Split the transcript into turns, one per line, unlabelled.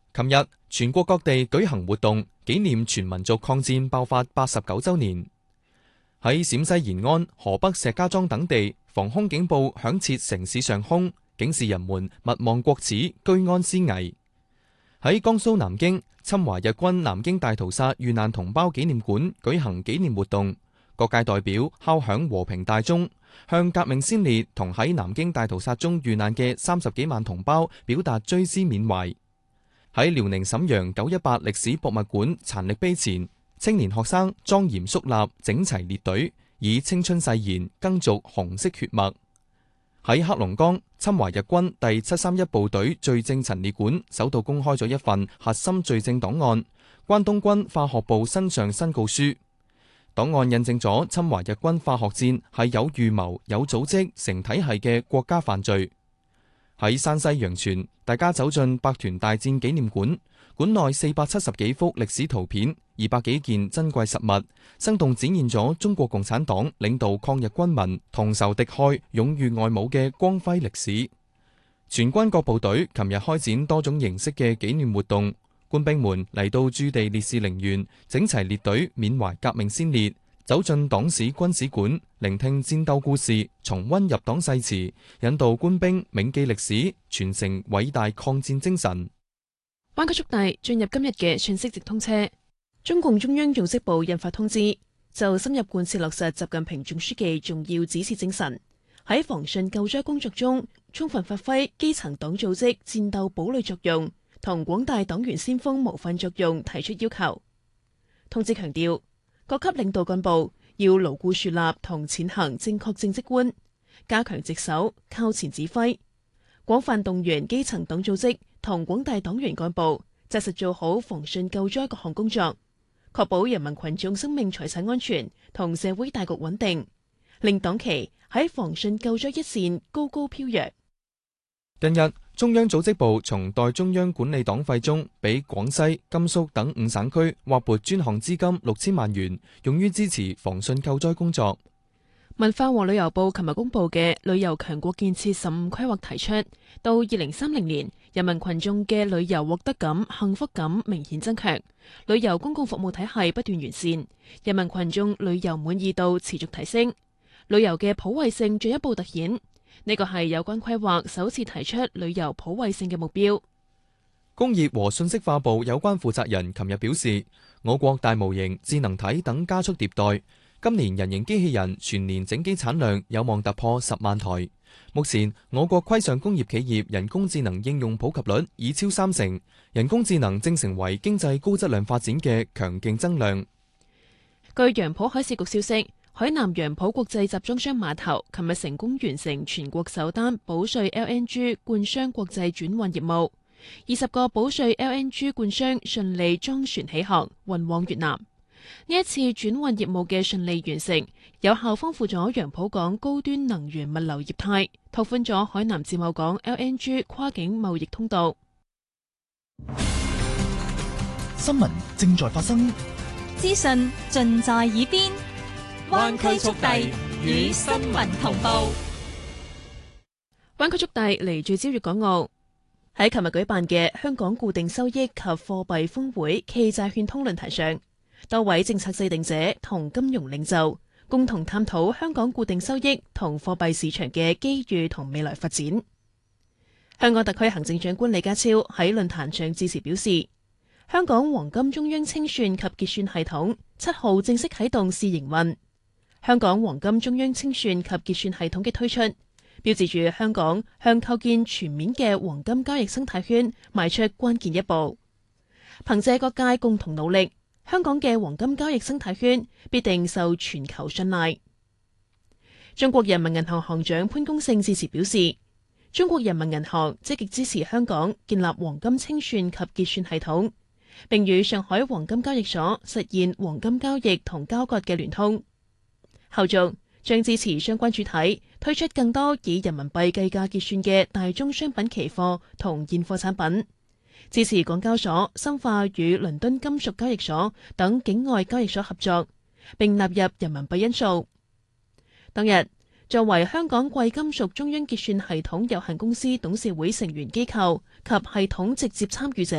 琴日，全國各地舉行活動，紀念全民族抗戰爆發89週年。喺陝西延安、河北石家莊等地，防空警報響徹城市上空，警示人們勿忘國恥，居安思危。喺江蘇南京，侵華日軍南京大屠殺遇難同胞紀念館舉行紀念活動，各界代表敲響和平大鐘，向革命先烈同喺南京大屠殺中遇難嘅30幾萬同胞表達追思緬懷。喺遼寧瀋陽918歷史博物館殘歷碑前，青年學生莊嚴肅立，整齊列隊，以青春誓言耕續紅色血脈。喺黑龍江，侵華日軍第731部隊罪證陳列館首度公開咗一份核心罪證檔案——關東軍化學部新上申告書。檔案印證咗侵華日軍化學戰係有預謀、有組織、成體系嘅國家犯罪。喺山西陽泉，大家走進百團大戰紀念館，館內470幾幅歷史圖片、200幾件珍貴實物，生動展現咗中國共產黨領導抗日軍民同仇敵愾、勇於外侮嘅光輝歷史。全軍各部隊琴日開展多種形式嘅紀念活動，官兵們嚟到駐地烈士陵園，整齊列隊緬懷革命先烈。走進黨史軍史館，聆聽戰鬥故事，重溫入黨誓詞，引導官兵銘記歷史，傳承偉大抗戰精神。
灣區速遞進入今日嘅信息直通車。中共中央組織部印發通知，就深入貫徹落實習近平總書記重要指示精神，喺防汛救災工作中充分發揮基層黨組織戰鬥堡壘作用同廣大黨員先鋒模範作用提出要求。通知強調，各級領導幹部要牢固樹立同踐行正確政績觀，加強值守、靠前指揮，廣泛動員基層黨組織同廣大黨員幹部，紮實做好防汛救災各項工作，確保人民群眾生命財產安全同社會大局穩定，令黨旗喺防汛救災一線高高飄揚。
近日，中央組織部從代中央管理黨費中，俾廣西、甘肅等5省區劃撥專項資金6000萬元，用於支持防汛救災工作。
文化和旅遊部琴日公布嘅旅遊強國建設15規劃提出，到2030年，人民群眾嘅旅遊獲得感、幸福感明顯增強，旅遊公共服務體系不斷完善，人民群眾旅遊滿意度持續提升，旅遊嘅普惠性進一步凸顯。呢個係有關規劃首次提出旅遊普惠性嘅目標。
工業和信息化部有關負責人琴日表示，我國大模型、智能體等加速迭代，今年人形機器人全年整機產量有望突破10萬台。目前，我國規上工業企業人工智能應用普及率已超30%，人工智能正成為經濟高質量發展嘅強勁增量。
據楊浦海事局消息，海南楊浦國際集裝箱碼頭琴日成功完成全國首單保稅 LNG 罐箱國際轉運業務，20個保稅 LNG 罐箱順利裝船起航，運往越南。呢一次轉運業務嘅順利完成，有效豐富咗楊浦港高端能源物流業態，拓寬咗海南自貿港 LNG 跨境貿易通道。
新聞正在發生，
資訊盡在耳邊。灣區速遞與新聞同步。
灣區速遞嚟聚焦粵港澳。喺琴日舉辦嘅香港固定收益及貨幣峰會暨債券通論壇上，多位政策制定者同金融領袖共同探討香港固定收益同貨幣市場嘅機遇同未來發展。香港特區行政長官李家超喺論壇上致辭表示，香港黃金中央清算及結算系統7號正式啟動試營運。香港黃金中央清算及結算系統嘅推出，標誌住香港向構建全面嘅黃金交易生態圈邁出關鍵一步。憑借各界共同努力，香港嘅黃金交易生態圈必定受全球信賴。中國人民銀行行長潘功勝致辭表示，中國人民銀行積極支持香港建立黃金清算及結算系統，並與上海黃金交易所實現黃金交易同交割嘅聯通。後續將支持相關主體推出更多以人民幣計價結算嘅大宗商品期貨同現貨產品，支持港交所深化與倫敦金屬交易所等境外交易所合作，並納入人民幣因素。當日，作為香港貴金屬中央結算系統有限公司董事會成員機構及系統直接參與者，